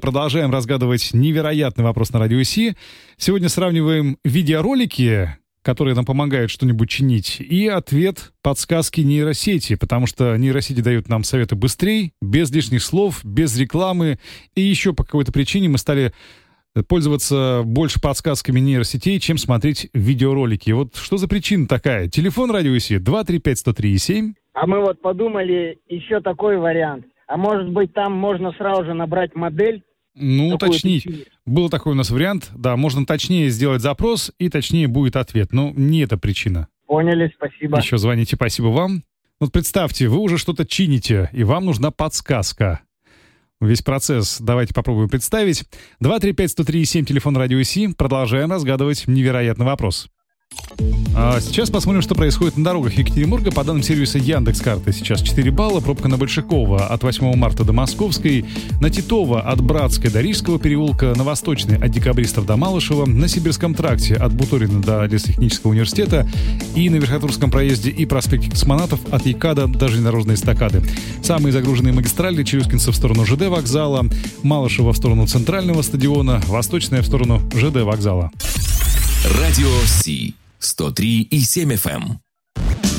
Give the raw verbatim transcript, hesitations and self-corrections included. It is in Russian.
Продолжаем разгадывать невероятный вопрос на Радио Си. Сегодня сравниваем видеоролики, которые нам помогают что-нибудь чинить, и ответ подсказки нейросети, потому что нейросети дают нам советы быстрее, без лишних слов, без рекламы, и еще по какой-то причине мы стали пользоваться больше подсказками нейросетей, чем смотреть видеоролики. Вот что за причина такая? Телефон Радио Си два три пять сто три семь. А мы вот подумали, еще такой вариант. А может быть, там можно сразу же набрать модель? Ну, уточнить. Был такой у нас вариант. Да, можно точнее сделать запрос, и точнее будет ответ. Но не эта причина. Поняли, спасибо. Еще звоните, спасибо вам. Вот представьте, вы уже что-то чините, и вам нужна подсказка. Весь процесс давайте попробуем представить. два три пять сто три семь, телефон Радио Си. Продолжаем разгадывать невероятный вопрос. А сейчас посмотрим, что происходит на дорогах Екатеринбурга. По данным сервиса Яндекс.Карты сейчас четыре балла. Пробка на Большакова от восьмого марта до Московской. На Титова от Братской до Рижского переулка. На Восточной от Декабристов до Малышева. На Сибирском тракте от Буторина до Лесотехнического университета. И на Верхотурском проезде и проспекте Космонавтов от Екада до железнодорожной эстакады. Самые загруженные магистрали: Челюскинцев в сторону ЖД вокзала, Малышева в сторону Центрального стадиона, Восточная в сторону ЖД вокзала. Радио Си сто три и семь эф эм.